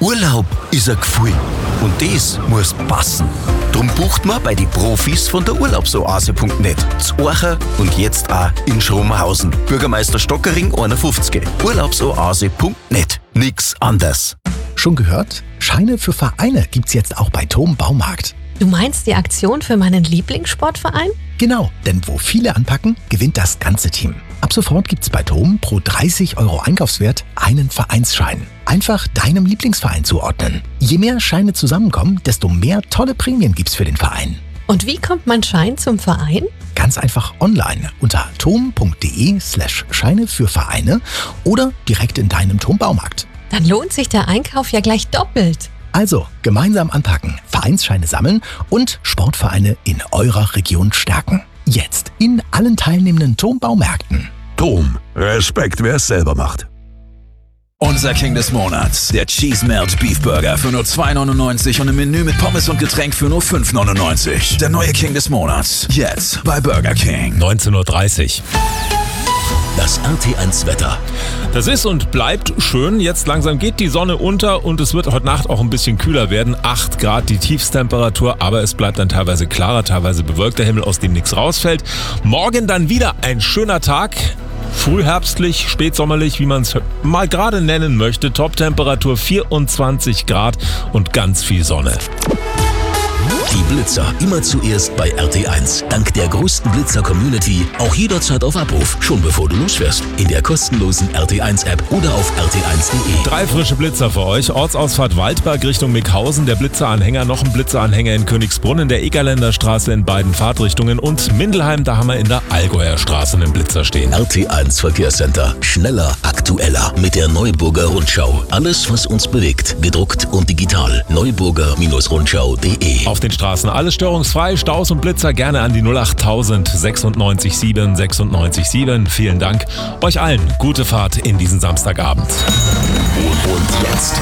Urlaub ist ein Gefühl und das muss passen. Drum bucht man bei den Profis von der Urlaubsoase.net. Zu Orcha und jetzt auch in Schromenhausen. Bürgermeister Stockering 51. Urlaubsoase.net. Nix anders. Schon gehört? Scheine für Vereine gibt's jetzt auch bei TOM Baumarkt. Du meinst die Aktion für meinen Lieblingssportverein? Genau, denn wo viele anpacken, gewinnt das ganze Team. Ab sofort gibt's bei TOM pro 30 € Einkaufswert einen Vereinsschein. Einfach deinem Lieblingsverein zuordnen. Je mehr Scheine zusammenkommen, desto mehr tolle Prämien gibt's für den Verein. Und wie kommt mein Schein zum Verein? Ganz einfach online unter tom.de/Scheine für Vereine oder direkt in deinem TOM Baumarkt. Dann lohnt sich der Einkauf ja gleich doppelt. Also, gemeinsam anpacken, Vereinsscheine sammeln und Sportvereine in eurer Region stärken. Jetzt in allen teilnehmenden TOM Baumärkten. TOM. Respekt, wer es selber macht. Unser King des Monats, der Cheese Melt Beef Burger für nur 2,99 und ein Menü mit Pommes und Getränk für nur 5,99. Der neue King des Monats, jetzt bei Burger King. 19:30 Uhr. Das RT1 Wetter. Das ist und bleibt schön. Jetzt langsam geht die Sonne unter und es wird heute Nacht auch ein bisschen kühler werden. 8 Grad die Tiefstemperatur, aber es bleibt dann teilweise klarer, teilweise bewölkter Himmel, aus dem nichts rausfällt. Morgen dann wieder ein schöner Tag. Frühherbstlich, spätsommerlich, wie man es mal gerade nennen möchte. Toptemperatur 24 Grad und ganz viel Sonne. Die Blitzer immer zuerst bei RT1. Dank der größten Blitzer-Community auch jederzeit auf Abruf. Schon bevor du losfährst. In der kostenlosen RT1-App oder auf rt1.de. 3 frische Blitzer für euch. Ortsausfahrt Waldberg Richtung Mickhausen. Der Blitzeranhänger, noch ein Blitzeranhänger in Königsbrunn, in der Egerländer Straße in beiden Fahrtrichtungen und Mindelheim, da haben wir in der Allgäuer Straße einen Blitzer stehen. RT1 Verkehrscenter. Schneller, aktueller. Mit der Neuburger Rundschau. Alles, was uns bewegt. Gedruckt und digital. Neuburger-Rundschau.de. Auf den Straßen alles störungsfrei, Staus und Blitzer gerne an die 08000 96 7 96 7. Vielen Dank. Euch allen gute Fahrt in diesen Samstagabend. Und jetzt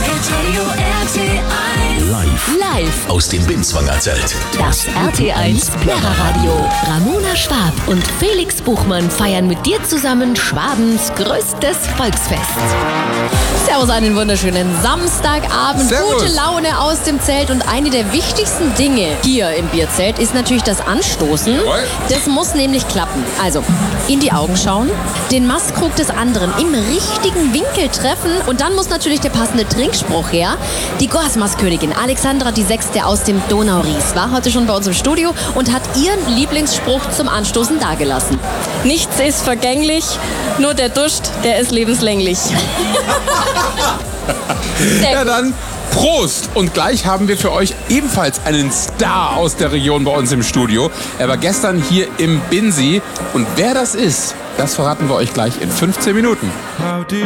live aus dem Binswanger Zelt. Das RT1 Plärreradio. Ramona Schwab und Felix Buchmann feiern mit dir zusammen Schwabens größtes Volksfest. Servus, einen wunderschönen Samstagabend. Servus. Gute Laune aus dem Zelt und eine der wichtigsten Dinge hier im Bierzelt ist natürlich das Anstoßen. Jawohl. Das muss nämlich klappen. Also, in die Augen schauen, den Maßkrug des anderen im richtigen Winkel treffen und dann muss natürlich der passende Trinkspruch her. Die Gorsmaß-Königin Alexandra die Sechste aus dem Donauries war heute schon bei uns im Studio und hat ihren Lieblingsspruch zum Anstoßen dagelassen. Nichts ist vergänglich, nur der Durst, der ist lebenslänglich. Ja, dann Prost! Und gleich haben wir für euch ebenfalls einen Star aus der Region bei uns im Studio. Er war gestern hier im Binsi. Und wer das ist, das verraten wir euch gleich in 15 Minuten.